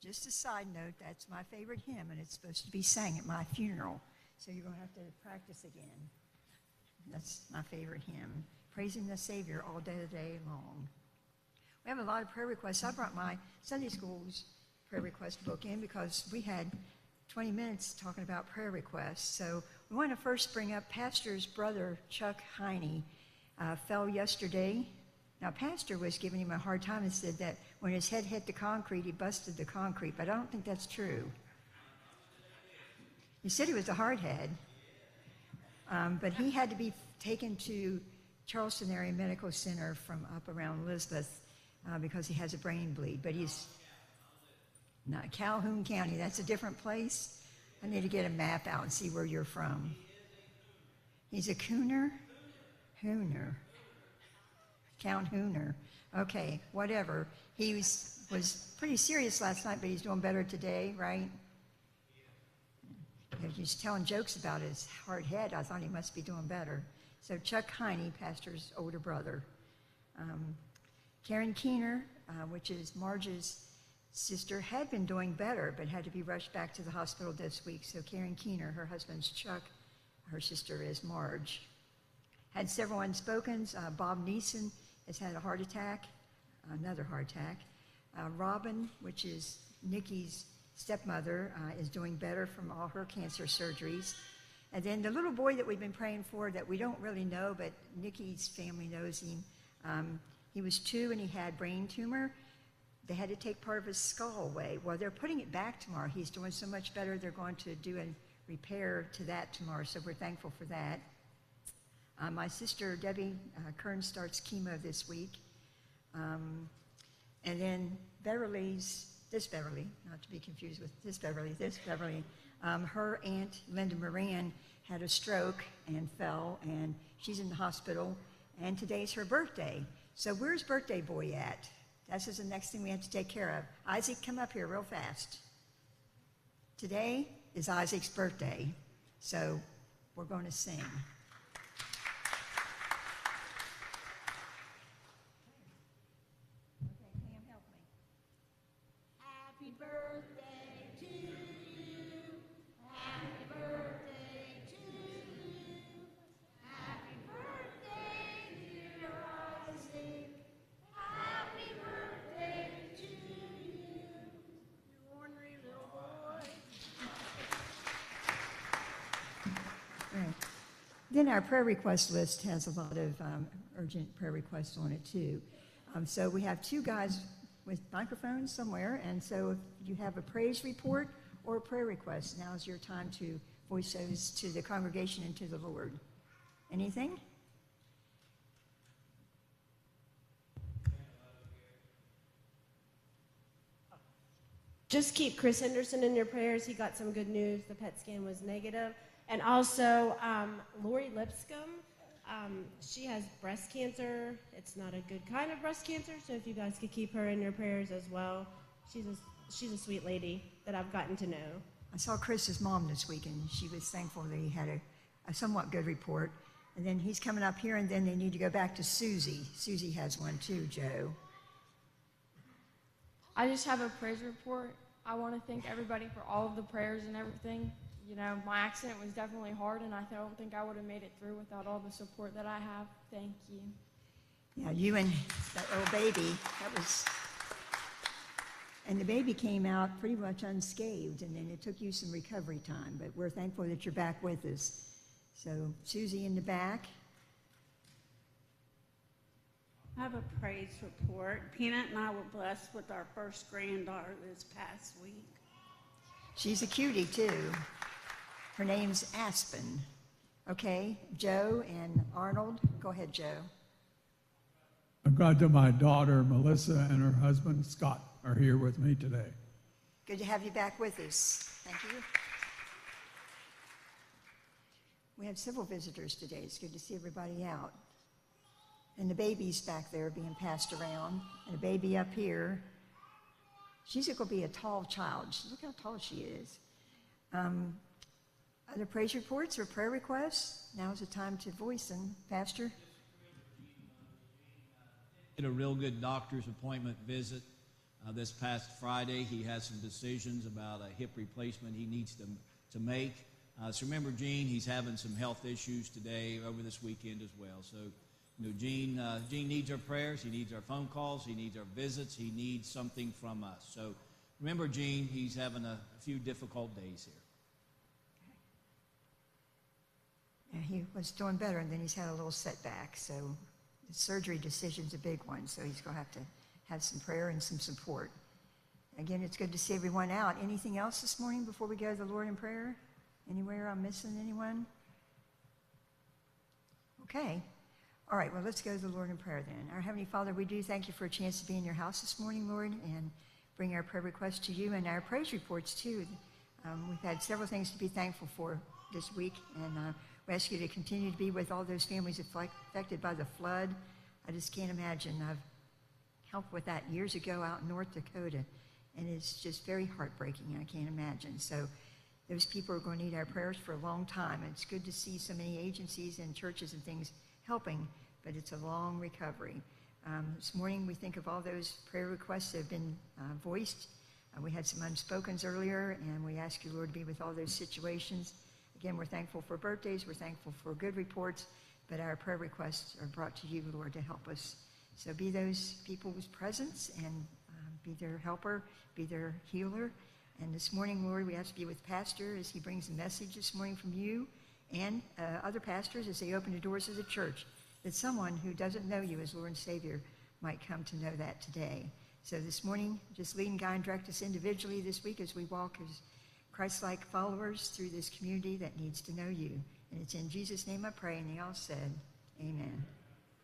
Just a side note, that's my favorite hymn, and it's supposed to be sang at my funeral. So you're going to have to practice again. That's my favorite hymn. Praising the Savior all day long. We have a lot of prayer requests. I brought my Sunday school's prayer request book in because we had 20 minutes talking about prayer requests. So we want to first bring up Pastor's brother, Chuck Heine, fell yesterday. Now, Pastor was giving him a hard time and said that when his head hit the concrete, he busted the concrete, but I don't think that's true. He said he was a hard head, but he had to be taken to Charleston Area Medical Center from up around Elizabeth because he has a brain bleed, but he's not Calhoun County. That's a different place. I need to get a map out and see where you're from. He's a Cooner? Hooner. Count Hooner. Okay, whatever. He was pretty serious last night, but he's doing better today, right? He's telling jokes about his hard head. I thought he must be doing better. So Chuck Heine, Pastor's older brother. Karen Keener, which is Marge's sister, had been doing better, but had to be rushed back to the hospital this week. So Karen Keener, her husband's Chuck, her sister is Marge. Had several unspokens. Bob Neeson has had a heart attack, another heart attack. Robin, which is Nikki's stepmother, is doing better from all her cancer surgeries. And then the little boy that we've been praying for that we don't really know, but Nikki's family knows him. He was 2 and he had brain tumor. They had to take part of his skull away. Well, they're putting it back tomorrow. He's doing so much better, they're going to do a repair to that tomorrow, so we're thankful for that. My sister, Debbie Kern, starts chemo this week. And then this Beverly, not to be confused with this Beverly, her aunt, Linda Moran, had a stroke and fell, and she's in the hospital, and today's her birthday. So where's birthday boy at? This is the next thing we have to take care of. Isaac, come up here real fast. Today is Isaac's birthday, so we're going to sing. Then our prayer request list has a lot of urgent prayer requests on it too. So we have 2 guys with microphones somewhere, and so if you have a praise report or a prayer request, now's your time to voice those to the congregation and to the Lord. Anything? Just keep Chris Henderson in your prayers. He got some good news. The PET scan was negative. And also, Lori Lipscomb, she has breast cancer. It's not a good kind of breast cancer, so if you guys could keep her in your prayers as well. She's a sweet lady that I've gotten to know. I saw Chris's mom this week, and she was thankful that he had a somewhat good report. And then he's coming up here, and then they need to go back to Susie. Susie has one too, Joe. I just have a praise report. I want to thank everybody for all of the prayers and everything. You know, my accident was definitely hard, and I don't think I would have made it through without all the support that I have. Thank you. Yeah, you and that little baby, and the baby came out pretty much unscathed, and then it took you some recovery time, but we're thankful that you're back with us. So, Susie in the back. I have a praise report. Peanut and I were blessed with our first granddaughter this past week. She's a cutie, too. Her name's Aspen. Okay, Joe and Arnold. Go ahead, Joe. I'm glad that my daughter, Melissa, and her husband, Scott, are here with me today. Good to have you back with us. Thank you. We have several visitors today. It's good to see everybody out. And the baby's back there being passed around, and a baby up here. She's going to be a tall child. Look how tall she is. Other praise reports or prayer requests? Now's the time to voice them. Pastor? Did a real good doctor's appointment visit This past Friday, he has some decisions about a hip replacement he needs to make. So remember, Gene, he's having some health issues today, over this weekend as well. So, Gene needs our prayers. He needs our phone calls. He needs our visits. He needs something from us. So remember, Gene, he's having a few difficult days here. Yeah, he was doing better, and then he's had a little setback. So the surgery decision's a big one, so he's going to have some prayer and some support. Again, it's good to see everyone out. Anything else this morning before we go to the Lord in prayer? Anywhere I'm missing anyone? Okay. All right, well, let's go to the Lord in prayer then. Our Heavenly Father, we do thank you for a chance to be in your house this morning, Lord, and bring our prayer requests to you and our praise reports, too. We've had several things to be thankful for this week, and we ask you to continue to be with all those families affected by the flood. I just can't imagine. I've helped with that years ago out in North Dakota, and it's just very heartbreaking. I can't imagine. So those people are going to need our prayers for a long time. It's good to see so many agencies and churches and things helping, but it's a long recovery. This morning we think of all those prayer requests that have been voiced. We had some unspokens earlier, and we ask you, Lord, to be with all those situations. Again, we're thankful for birthdays, we're thankful for good reports, but our prayer requests are brought to you, Lord, to help us. So be those people's presence and be their helper, be their healer. And this morning, Lord, we ask to be with Pastor as he brings a message this morning from you, and other pastors as they open the doors of the church, that someone who doesn't know you as Lord and Savior might come to know that today. So this morning, just lead and guide and direct us individually this week as we walk as Christ-like followers through this community that needs to know you. And it's in Jesus' name I pray, and they all said, amen.